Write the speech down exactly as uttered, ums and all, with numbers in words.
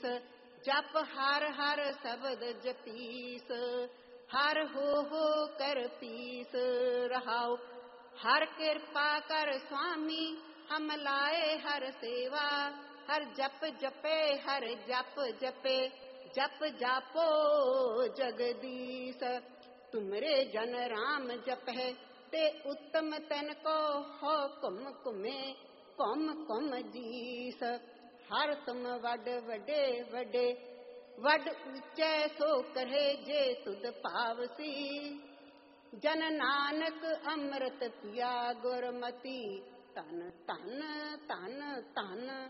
ਜਪ ਹਰ ਹਰ ਸ਼ਬਦ ਜਪੀਸ, ਹਰ ਹੋ ਹੋ ਕਰ ਪੀਸ ਰਹਾਉ। ਹਰ ਕਿਰਪਾ ਕਰ ਸੁਆਮੀ, ਹਮ ਲਾਏ ਹਰ ਸੇਵਾ। ਹਰ ਜਪ ਜਪੇ ਹਰ ਜਪ ਜਪੇ, ਜਪ ਜਾਪੋ ਜਗਦੀਸ਼। ਤੁਮਰੇ ਜਨ ਰਾਮ ਜਪਹਿ, ਤੇ ਉੱਤਮ ਤਨ ਕੋ ਹੋ ਘੁਮ ਘੁਮੇ, ਘੁਮ ਘੁਮ ਜੀਸ। ਹਰ ਤੁਮ ਵੱਡ ਵੱਡੇ ਵੱਡੇ, ਵੱਡ ਉੱਚੈ ਸੋ ਕਰੇ ਜੇ ਤੁਧ ਭਾਵਸੀ। ਜਨ ਨਾਨਕ ਅੰਮ੍ਰਿਤ ਪਿਆ ਗੁਰਮਤੀ, ਧਨ ਧਨ ਧਨ ਧਨ।